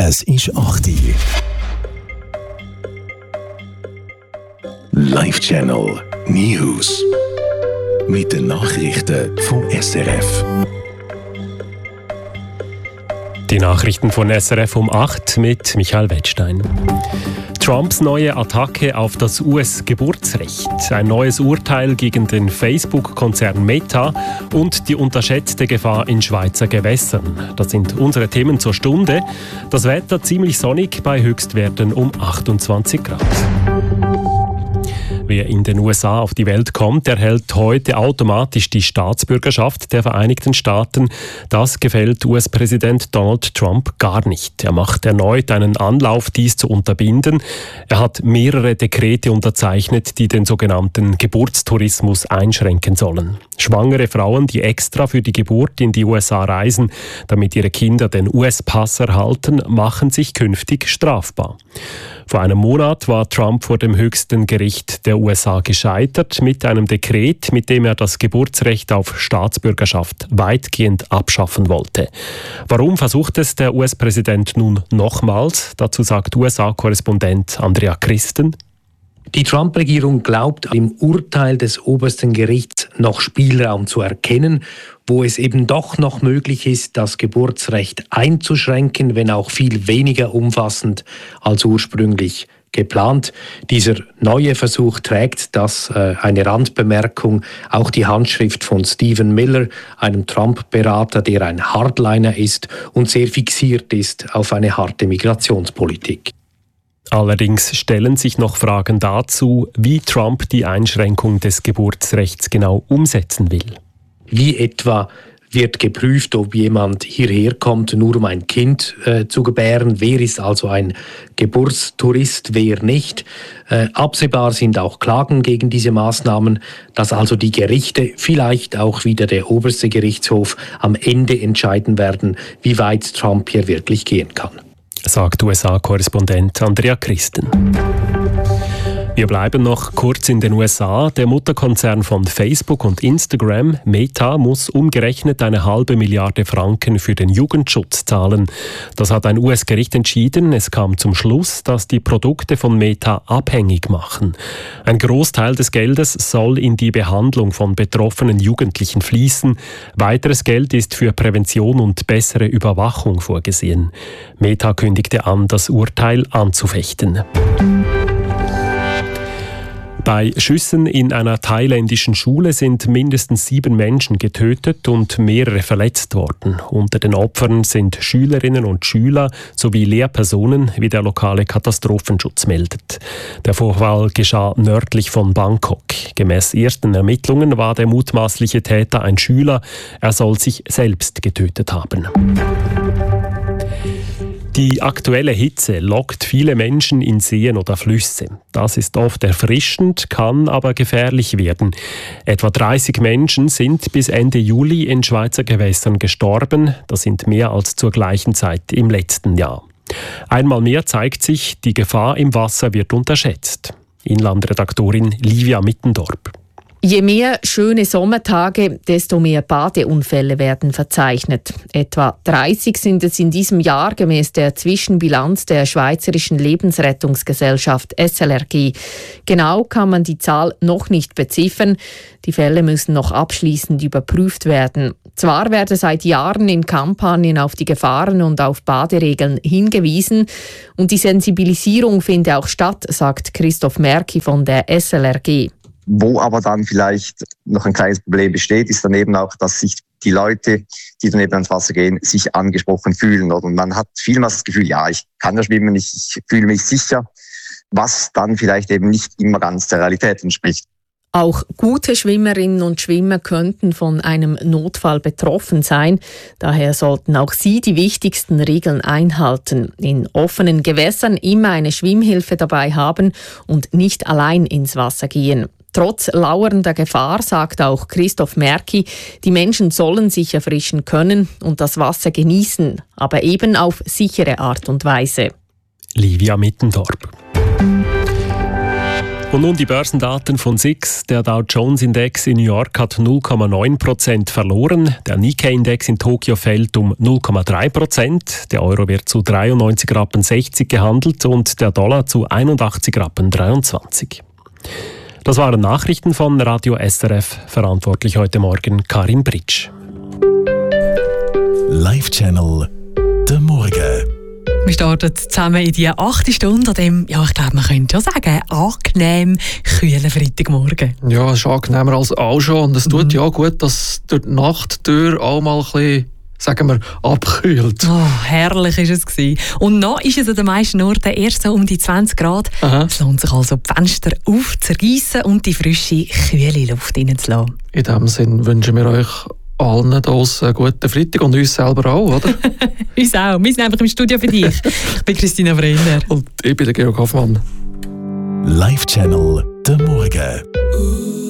Es ist 8 Uhr. Live-Channel News. Mit den Nachrichten vom SRF. Die Nachrichten von SRF um 8 mit Michael Wettstein. Trumps neue Attacke auf das US-Geburtsrecht, ein neues Urteil gegen den Facebook-Konzern Meta und die unterschätzte Gefahr in Schweizer Gewässern. Das sind unsere Themen zur Stunde. Das Wetter ziemlich sonnig bei Höchstwerten um 28 Grad. Wer in den USA auf die Welt kommt, erhält heute automatisch die Staatsbürgerschaft der Vereinigten Staaten. Das gefällt US-Präsident Donald Trump gar nicht. Er macht erneut einen Anlauf, dies zu unterbinden. Er hat mehrere Dekrete unterzeichnet, die den sogenannten Geburtstourismus einschränken sollen. Schwangere Frauen, die extra für die Geburt in die USA reisen, damit ihre Kinder den US-Pass erhalten, machen sich künftig strafbar. Vor einem Monat war Trump vor dem höchsten Gericht der USA gescheitert mit einem Dekret, mit dem er das Geburtsrecht auf Staatsbürgerschaft weitgehend abschaffen wollte. Warum versucht es der US-Präsident nun nochmals? Dazu sagt USA-Korrespondent Andrea Christen. Die Trump-Regierung glaubt, im Urteil des obersten Gerichts noch Spielraum zu erkennen, wo es eben doch noch möglich ist, das Geburtsrecht einzuschränken, wenn auch viel weniger umfassend als ursprünglich geplant. Dieser neue Versuch trägt, das eine Randbemerkung, auch die Handschrift von Stephen Miller, einem Trump-Berater, der ein Hardliner ist und sehr fixiert ist auf eine harte Migrationspolitik. Allerdings stellen sich noch Fragen dazu, wie Trump die Einschränkung des Geburtsrechts genau umsetzen will. Wie etwa wird geprüft, ob jemand hierher kommt, nur um ein Kind zu gebären. Wer ist also ein Geburtstourist, wer nicht? Absehbar sind auch Klagen gegen diese Maßnahmen, dass also die Gerichte, vielleicht auch wieder der oberste Gerichtshof, am Ende entscheiden werden, wie weit Trump hier wirklich gehen kann. Sagt USA-Korrespondent Andrea Christen. Wir bleiben noch kurz in den USA. Der Mutterkonzern von Facebook und Instagram, Meta, muss umgerechnet 1,5 Milliarde Franken für den Jugendschutz zahlen. Das hat ein US-Gericht entschieden. Es kam zum Schluss, dass die Produkte von Meta abhängig machen. Ein Großteil des Geldes soll in die Behandlung von betroffenen Jugendlichen fließen. Weiteres Geld ist für Prävention und bessere Überwachung vorgesehen. Meta kündigte an, das Urteil anzufechten. Bei Schüssen in einer thailändischen Schule sind mindestens 7 Menschen getötet und mehrere verletzt worden. Unter den Opfern sind Schülerinnen und Schüler sowie Lehrpersonen, wie der lokale Katastrophenschutz meldet. Der Vorfall geschah nördlich von Bangkok. Gemäß ersten Ermittlungen war der mutmaßliche Täter ein Schüler. Er soll sich selbst getötet haben. Die aktuelle Hitze lockt viele Menschen in Seen oder Flüsse. Das ist oft erfrischend, kann aber gefährlich werden. Etwa 30 Menschen sind bis Ende Juli in Schweizer Gewässern gestorben. Das sind mehr als zur gleichen Zeit im letzten Jahr. Einmal mehr zeigt sich, die Gefahr im Wasser wird unterschätzt. Inlandredaktorin Livia Mittendorp. Je mehr schöne Sommertage, desto mehr Badeunfälle werden verzeichnet. Etwa 30 sind es in diesem Jahr gemäß der Zwischenbilanz der Schweizerischen Lebensrettungsgesellschaft SLRG. Genau kann man die Zahl noch nicht beziffern. Die Fälle müssen noch abschließend überprüft werden. Zwar werde seit Jahren in Kampagnen auf die Gefahren und auf Baderegeln hingewiesen und die Sensibilisierung finde auch statt, sagt Christoph Merki von der SLRG. Wo aber dann vielleicht noch ein kleines Problem besteht, ist dann eben auch, dass sich die Leute, die dann eben ans Wasser gehen, sich angesprochen fühlen. Und man hat vielmals das Gefühl, ja, ich kann ja schwimmen, ich fühle mich sicher, was dann vielleicht eben nicht immer ganz der Realität entspricht. Auch gute Schwimmerinnen und Schwimmer könnten von einem Notfall betroffen sein. Daher sollten auch sie die wichtigsten Regeln einhalten. In offenen Gewässern immer eine Schwimmhilfe dabei haben und nicht allein ins Wasser gehen. Trotz lauernder Gefahr, sagt auch Christoph Merki, die Menschen sollen sich erfrischen können und das Wasser genießen, aber eben auf sichere Art und Weise. Livia Mittendorp. Und nun die Börsendaten von SIX. Der Dow Jones Index in New York hat 0,9% verloren. Der Nikkei-Index in Tokio fällt um 0,3%. Der Euro wird zu 93,60 Rappen gehandelt und der Dollar zu 81,23 Rappen. Das waren Nachrichten von Radio SRF. Verantwortlich heute Morgen Karin Britsch. Live-Channel «Der Morgen». Wir starten zusammen in die 8. Stunde an dem, ja, ich glaube, man könnte ja sagen, angenehm kühlen Freitagmorgen. Ja, es ist angenehmer als auch schon. Und es tut ja gut, dass durch die Nachttür auch mal ein bisschen, sagen wir, abkühlt. Oh, herrlich war es gewesen. Und noch ist es an den meisten Orten erst so um die 20 Grad. Aha. Es lohnt sich also, die Fenster aufzugießen und die frische, kühle Luft reinzulassen. In diesem Sinn wünschen wir euch allen draussen einen guten Freitag und uns selber auch, oder? Uns auch. Wir sind einfach im Studio für dich. Ich bin Christina Brenner. Und ich bin der Georg Hoffmann. Live-Channel «Der Morgen».